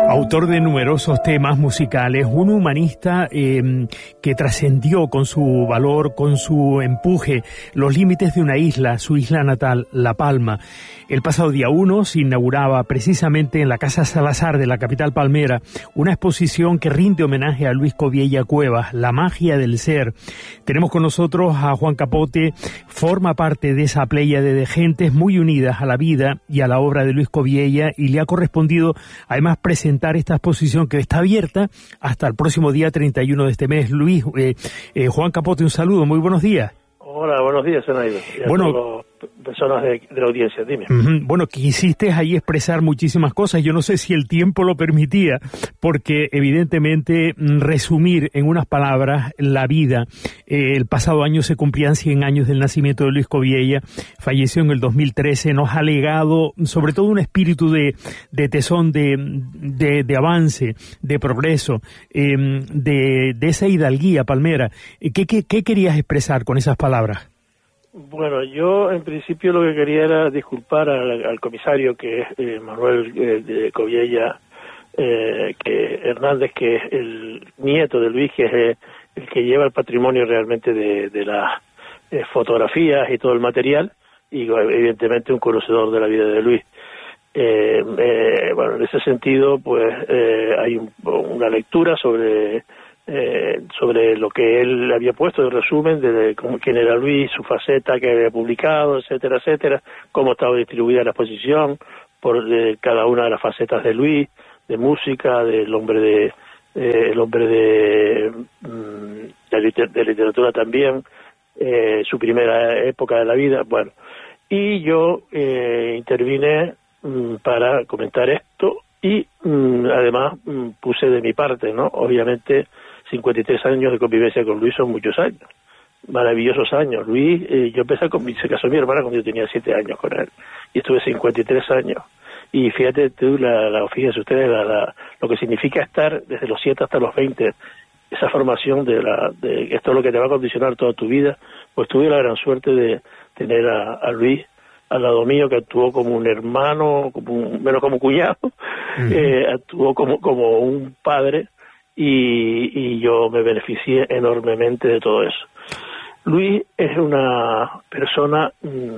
Autor de numerosos temas musicales, un humanista que trascendió con su valor, con su empuje, los límites de una isla, su isla natal, La Palma. El pasado día 1 se inauguraba precisamente en la Casa Salazar de la capital palmera una exposición que rinde homenaje a Luis Coviella Cuevas, La magia del ser. Tenemos con nosotros a Juan Capote, forma parte de esa pléyade de gentes muy unidas a la vida y a la obra de Luis Coviella, y le ha correspondido además presentar esta exposición que está abierta hasta el próximo día 31 de este mes. Luis, Juan Capote, un saludo, muy buenos días. Hola, buenos días, Zenaido. Bueno, personas de la audiencia, dime. Bueno, quisiste ahí expresar muchísimas cosas. Yo no sé si el tiempo lo permitía, porque evidentemente resumir en unas palabras la vida. El pasado año se cumplían 100 años del nacimiento de Luis Coviella, falleció en el 2013, nos ha legado sobre todo un espíritu de tesón, de avance, de progreso, de esa hidalguía palmera. ¿Qué querías expresar con esas palabras? Bueno, yo en principio lo que quería era disculpar al comisario, que es Manuel de Coviella Hernández, que es el nieto de Luis, que es el que lleva el patrimonio realmente de las fotografías y todo el material, y evidentemente un conocedor de la vida de Luis. Bueno, en ese sentido, pues hay una lectura sobre lo que él había puesto de resumen de quién era Luis, su faceta que había publicado, etcétera, etcétera, cómo estaba distribuida la exposición por cada una de las facetas de Luis, de música, del hombre de literatura también, su primera época de la vida. Bueno, y yo intervine para comentar esto y además puse de mi parte, ¿no? Obviamente 53 años de convivencia con Luis son muchos años, maravillosos años. Luis, yo se casó mi hermana cuando yo tenía 7 años con él, y estuve 53 años. Y fíjate tú, fíjense ustedes lo que significa estar desde los 7 hasta los 20, esa formación de esto es lo que te va a condicionar toda tu vida. Pues tuve la gran suerte de tener a Luis al lado mío, que actuó como un hermano, menos como cuñado, actuó como un padre, y yo me beneficié enormemente de todo eso. Luis es una persona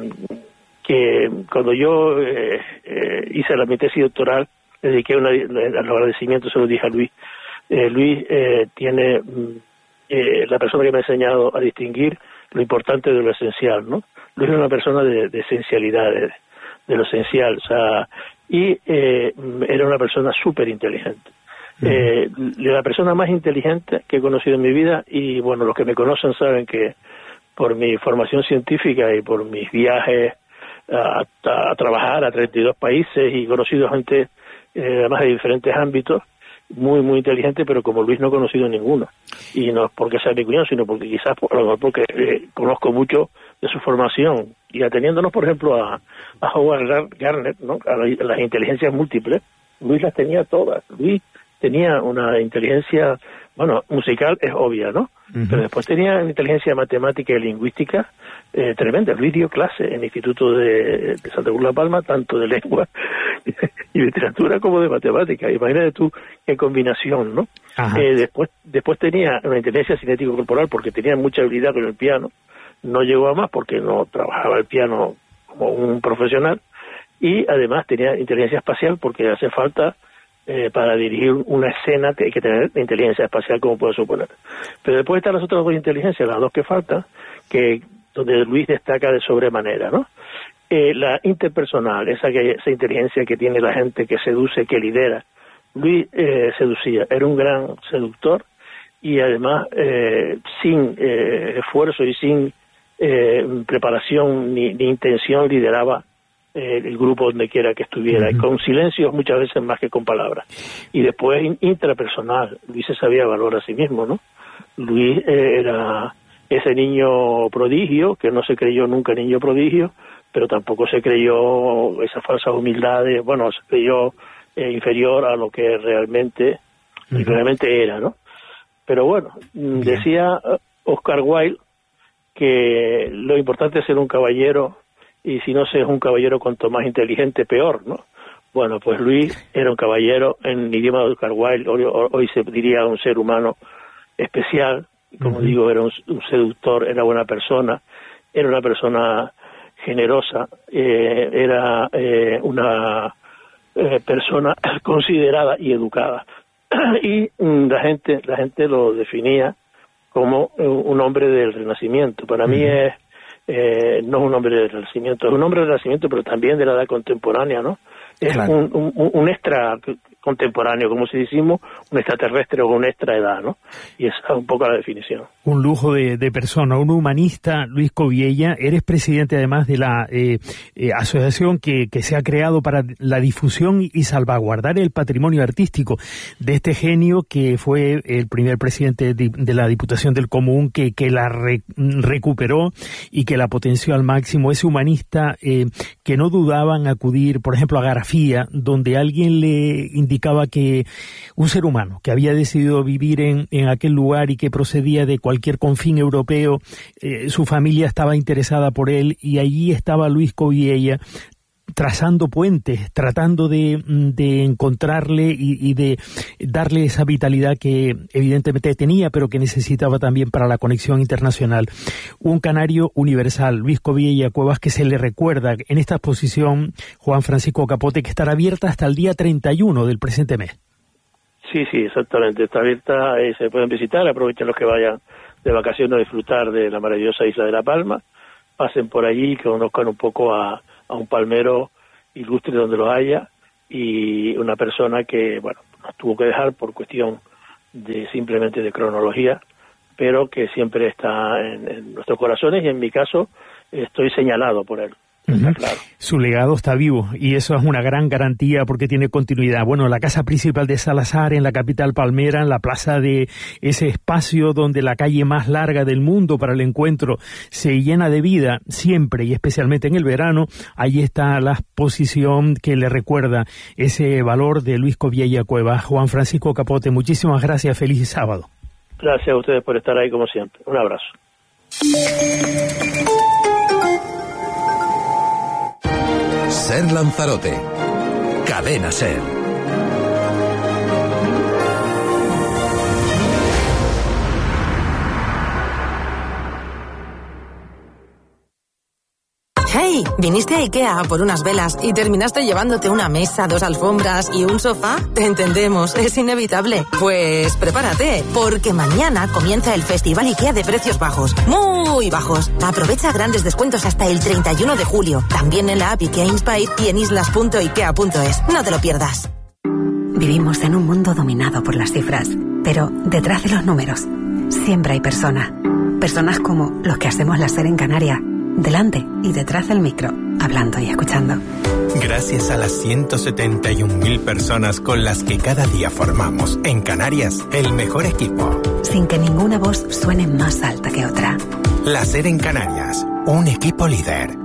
que cuando yo hice mi tesis doctoral, le dediqué los agradecimientos, se los dije a Luis. Luis tiene la persona que me ha enseñado a distinguir lo importante de lo esencial, ¿no? Luis es una persona de esencialidad, de lo esencial, o sea, y era una persona súper inteligente. La persona más inteligente que he conocido en mi vida, y bueno, los que me conocen saben que por mi formación científica y por mis viajes a trabajar a 32 países, y conocido gente además de diferentes ámbitos, muy muy inteligente, pero como Luis no he conocido ninguno, y no es porque sea mi cuñado, sino porque quizás porque conozco mucho de su formación, y ateniéndonos por ejemplo a Howard Gardner, ¿no? A las inteligencias múltiples, Luis las tenía todas. Luis tenía una inteligencia, bueno, musical es obvia, ¿no? Pero después tenía una inteligencia matemática y lingüística tremenda. Luis dio clase en el Instituto de Santa Cruz La Palma, tanto de lengua y literatura como de matemática. Imagínate tú qué combinación, ¿no? Después tenía una inteligencia cinético-corporal, porque tenía mucha habilidad con el piano. No llegó a más porque no trabajaba el piano como un profesional, y además tenía inteligencia espacial, porque hace falta para dirigir una escena que hay que tener inteligencia espacial, como puedo suponer. Pero después están las otras dos inteligencias, las dos que faltan, donde Luis destaca de sobremanera, ¿no? La interpersonal, esa inteligencia que tiene la gente, que seduce, que lidera. Luis seducía, era un gran seductor, y además sin esfuerzo y sin preparación ni intención lideraba el grupo donde quiera que estuviera, y con silencios muchas veces más que con palabras. Y después intrapersonal, Luis se sabía valorar a sí mismo, ¿no? Luis era ese niño prodigio, que no se creyó nunca niño prodigio, pero tampoco se creyó esas falsas humildades, bueno, se creyó inferior a lo que realmente era, ¿no? Pero bueno, decía Oscar Wilde que lo importante es ser un caballero, y si no se es un caballero, cuanto más inteligente, peor, ¿no? Bueno, pues Luis era un caballero, en idioma de Oscar Wilde, hoy se diría un ser humano especial, como digo, era un seductor, era buena persona, era una persona generosa, era una persona considerada y educada. Y la gente lo definía como un hombre del Renacimiento. Para mí no es un hombre del Renacimiento, es un hombre del Renacimiento, pero también de la edad contemporánea, ¿no? Es claro. un extra contemporáneo, como si decimos, un extraterrestre o un extra edad, ¿no? Y esa es un poco la definición. Un lujo de persona, un humanista, Luis Coviella. Eres presidente además de la asociación que se ha creado para la difusión y salvaguardar el patrimonio artístico de este genio que fue el primer presidente de la Diputación del Común, que la recuperó y que la potenció al máximo. Ese humanista que no dudaba en acudir, por ejemplo, a Garafía, donde alguien le indicaba que un ser humano que había decidido vivir en aquel lugar y que procedía de cualquier confín europeo, su familia estaba interesada por él, y allí estaba Luis Coviella trazando puentes, tratando de encontrarle y de darle esa vitalidad que evidentemente tenía, pero que necesitaba también para la conexión internacional. Un canario universal, Luis Coviella Cuevas, que se le recuerda en esta exposición, Juan Francisco Capote, que estará abierta hasta el día 31 del presente mes. Sí, exactamente, está abierta, se pueden visitar, aprovechen los que vayan de vacaciones a disfrutar de la maravillosa isla de La Palma, pasen por allí, que conozcan un poco a un palmero ilustre donde lo haya, y una persona que, bueno, nos tuvo que dejar por cuestión simplemente de cronología, pero que siempre está en nuestros corazones, y en mi caso estoy señalado por él. Claro. Su legado está vivo y eso es una gran garantía porque tiene continuidad. Bueno, la casa principal de Salazar en la capital palmera, en la plaza de ese espacio donde la calle más larga del mundo para el encuentro se llena de vida siempre y especialmente en el verano, allí está la exposición que le recuerda ese valor de Luis Coviella Cuevas. Juan Francisco Capote, muchísimas gracias, feliz sábado. Gracias a ustedes por estar ahí como siempre. Un abrazo. Ser Lanzarote, Cadena Ser. Hey, ¿viniste a IKEA a por unas velas y terminaste llevándote una mesa, 2 alfombras y un sofá? Te entendemos, es inevitable. Pues prepárate, porque mañana comienza el Festival IKEA de precios bajos, muy bajos. Aprovecha grandes descuentos hasta el 31 de julio, también en la app IKEA Inspire y en islas.ikea.es. No te lo pierdas. Vivimos en un mundo dominado por las cifras, pero detrás de los números siempre hay personas. Personas como los que hacemos la SER en Canarias, delante y detrás del micro, hablando y escuchando. Gracias a las 171.000 personas con las que cada día formamos en Canarias el mejor equipo. Sin que ninguna voz suene más alta que otra. La SER en Canarias, un equipo líder.